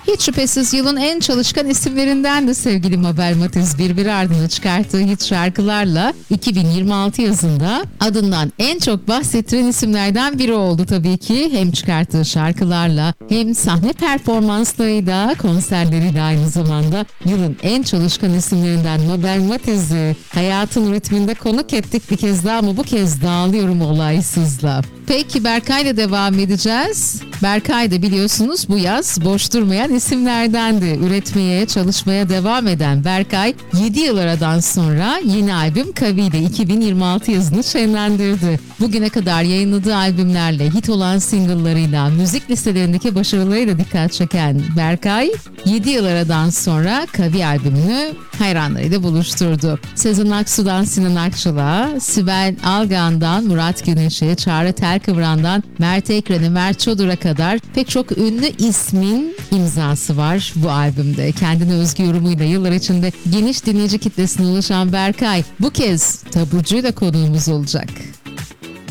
Hiç şüphesiz yılın en çalışkan isimlerinden de sevgili Mabel Matiz birbir ardına çıkarttığı hit şarkılarla 2026 yazında adından en çok bahsettiren isimlerden biri oldu tabii ki. Hem çıkarttığı şarkılarla hem sahne performanslarıyla, konserleriyle aynı zamanda yılın en çalışkan isimlerinden Mabel Matiz'i hayatın ritminde konuk ettik bir kez daha ama bu kez dağılıyorum olaysızla. Peki Berkay'la devam edeceğiz. Berkay da biliyorsunuz bu yaz boş durmayan isimlerdendi. Üretmeye, çalışmaya devam eden Berkay 7 yıl aradan sonra yeni albüm Kavi ile 2026 yazını şenlendirdi. Bugüne kadar yayınladığı albümlerle, hit olan single'larıyla, müzik listelerindeki başarılarıyla dikkat çeken Berkay 7 yıl aradan sonra Kavi albümünü hayranlarıyla buluşturdu. Sezen Aksu'dan Sinan Akçıl'a, Sibel Algan'dan Murat Güneş'e, Çağrı Telkıvran'dan Mert Ekren'e, Mert Çodur'a kadar pek çok ünlü ismin imzası var bu albümde. Kendine özgü yorumuyla yıllar içinde geniş dinleyici kitlesine ulaşan Berkay bu kez taburcuyla konuğumuz olacak.